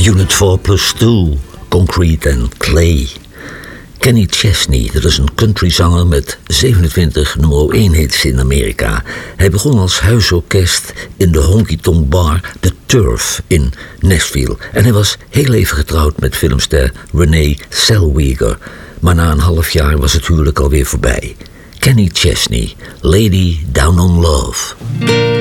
Unit 4+2, Concrete and Clay. Kenny Chesney, dat is een countryzanger met 27 nummer 1 hits in Amerika. Hij begon als huisorkest in de honky-tonk bar The Turf in Nashville. En hij was heel even getrouwd met filmster Renee Zellweger. Maar na een half jaar was het huwelijk alweer voorbij. Kenny Chesney, Lady Down on Love.